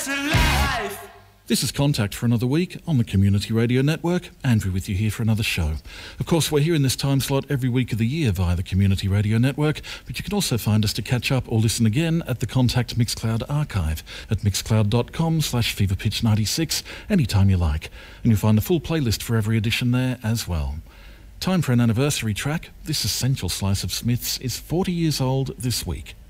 to life. This is Contact for another week on the Community Radio Network. Andrew with you here for another show. Of course, we're here in this time slot every week of the year via the Community Radio Network, but you can also find us to catch up or listen again at the Contact Mixcloud archive at mixcloud.com/feverpitch96 anytime you like. And you'll find a full playlist for every edition there as well. Time for an anniversary track. This essential slice of Smiths is 40 years old this week.